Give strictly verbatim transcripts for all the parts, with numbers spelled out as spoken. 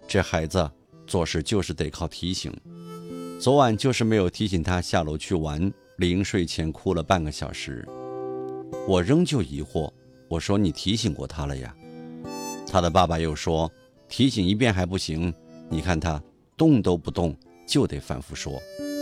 这孩子做事就是得靠提醒，昨晚就是没有提醒他下楼去玩，临睡前哭了半个小时。我仍旧疑惑，我说你提醒过他了呀？他的爸爸又说，提醒一遍还不行，你看他动都不动，就得反复说。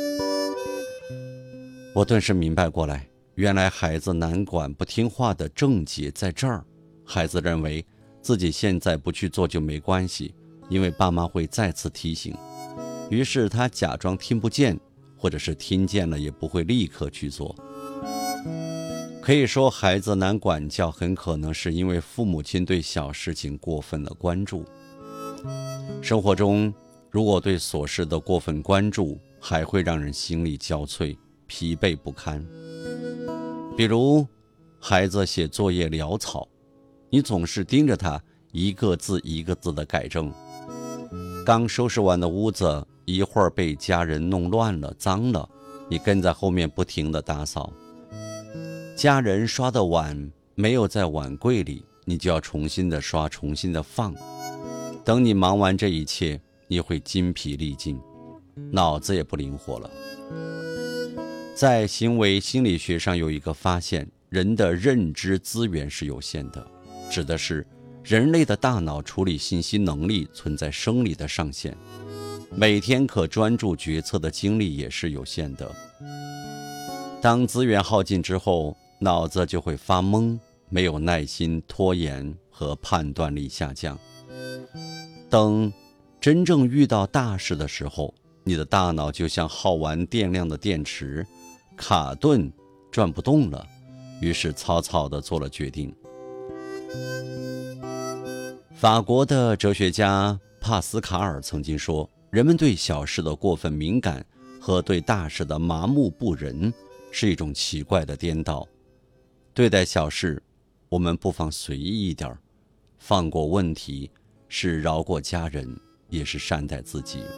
我顿时明白过来，原来孩子难管不听话的症结在这儿。孩子认为自己现在不去做就没关系，因为爸妈会再次提醒，于是他假装听不见，或者是听见了也不会立刻去做。可以说，孩子难管教很可能是因为父母亲对小事情过分的关注。生活中如果对琐事的过分关注，还会让人心力交瘁，疲惫不堪。比如孩子写作业潦草，你总是盯着他一个字一个字的改正。刚收拾完的屋子一会儿被家人弄乱了脏了，你跟在后面不停地打扫。家人刷的碗没有在碗柜里，你就要重新的刷，重新的放。等你忙完这一切，你会筋疲力尽，脑子也不灵活了。在行为心理学上有一个发现，人的认知资源是有限的，指的是人类的大脑处理信息能力存在生理的上限，每天可专注决策的精力也是有限的。当资源耗尽之后，脑子就会发懵，没有耐心，拖延和判断力下降。等真正遇到大事的时候，你的大脑就像耗完电量的电池，卡顿转不动了，于是草草地做了决定。法国的哲学家帕斯卡尔曾经说，人们对小事的过分敏感和对大事的麻木不仁是一种奇怪的颠倒。对待小事，我们不妨随意一点，放过问题，是饶过家人，也是善待自己。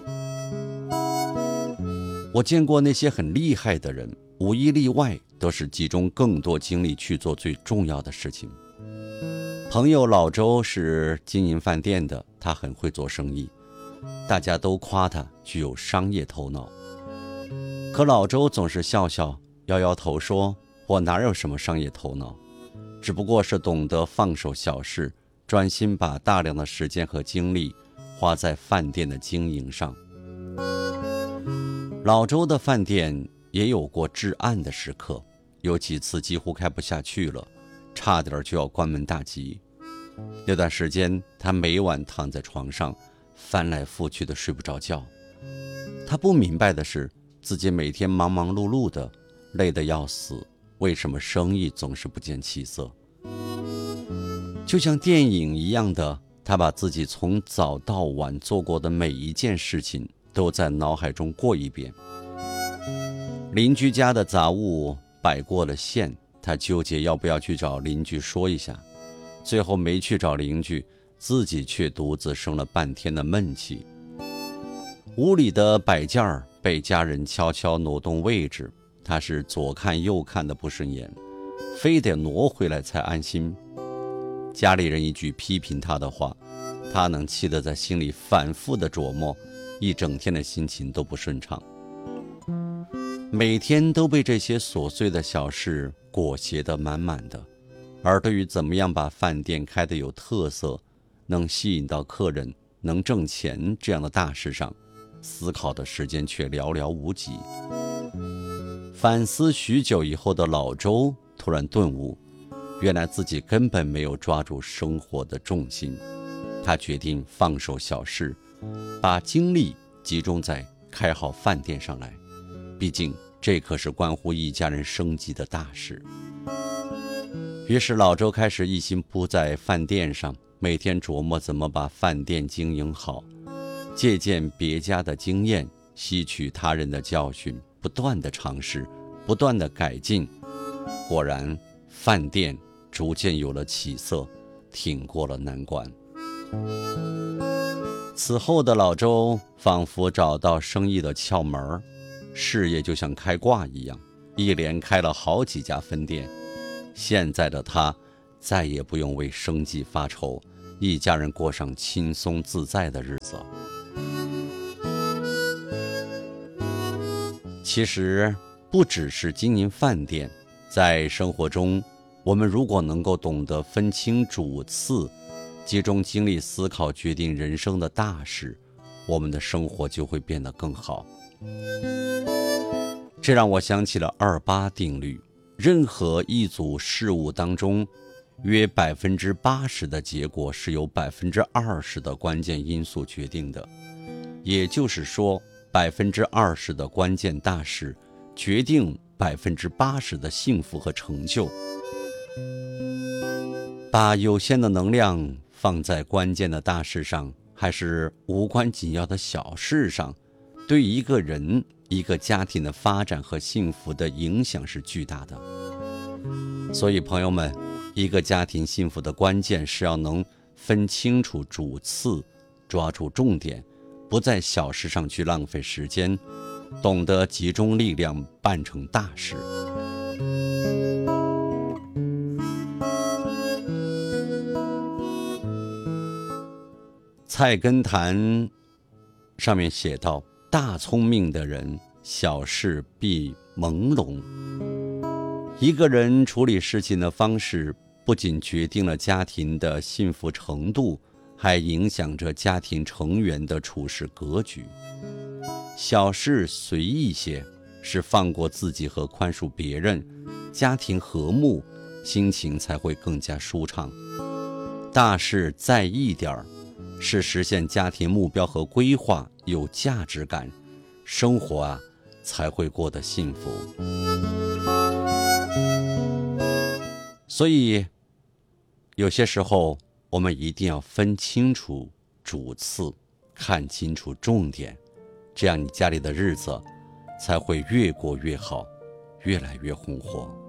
我见过那些很厉害的人，无一例外都是集中更多精力去做最重要的事情。朋友老周是经营饭店的，他很会做生意，大家都夸他具有商业头脑。可老周总是笑笑摇摇头说，我哪有什么商业头脑，只不过是懂得放手小事，专心把大量的时间和精力花在饭店的经营上。老周的饭店也有过至暗的时刻，有几次几乎开不下去了，差点就要关门大吉。那段时间他每晚躺在床上翻来覆去的睡不着觉。他不明白的是，自己每天忙忙碌碌的，累得要死，为什么生意总是不见起色？就像电影一样的，他把自己从早到晚做过的每一件事情都在脑海中过一遍。邻居家的杂物摆过了线，他纠结要不要去找邻居说一下，最后没去找邻居，自己却独自生了半天的闷气。屋里的摆件儿被家人悄悄挪动位置，他是左看右看的不顺眼，非得挪回来才安心。家里人一句批评他的话，他能气得在心里反复的琢磨，一整天的心情都不顺畅。每天都被这些琐碎的小事裹挟得满满的，而对于怎么样把饭店开得有特色，能吸引到客人，能挣钱这样的大事上，思考的时间却寥寥无几。反思许久以后的老周突然顿悟，原来自己根本没有抓住生活的重心。他决定放手小事，把精力集中在开好饭店上来，毕竟这可是关乎一家人生计的大事。于是老周开始一心扑在饭店上，每天琢磨怎么把饭店经营好，借鉴别家的经验，吸取他人的教训，不断的尝试，不断的改进。果然饭店逐渐有了起色，挺过了难关。此后的老周仿佛找到生意的窍门，事业就像开挂一样，一连开了好几家分店。现在的他再也不用为生计发愁， 一家人过上轻松自在的日子。其实不只是经营饭店，在生活中，我们如果能够懂得分清主次，集中精力思考决定人生的大事，我们的生活就会变得更好。这让我想起了二八定律，任何一组事物当中，约百分之八十的结果是由百分之二十的关键因素决定的。也就是说，百分之二十的关键大事，决定百分之八十的幸福和成就。把有限的能量放在关键的大事上，还是无关紧要的小事上，对一个人、一个家庭的发展和幸福的影响是巨大的。所以朋友们，一个家庭幸福的关键是要能分清楚主次，抓住重点，不在小事上去浪费时间，懂得集中力量办成大事。菜根谭上面写道，大聪明的人，小事必朦胧。一个人处理事情的方式，不仅决定了家庭的幸福程度，还影响着家庭成员的处事格局。小事随意些，是放过自己和宽恕别人，家庭和睦，心情才会更加舒畅。大事在意点儿，是实现家庭目标和规划有价值感，生活啊才会过得幸福。所以有些时候我们一定要分清楚主次，看清楚重点，这样你家里的日子才会越过越好，越来越红火。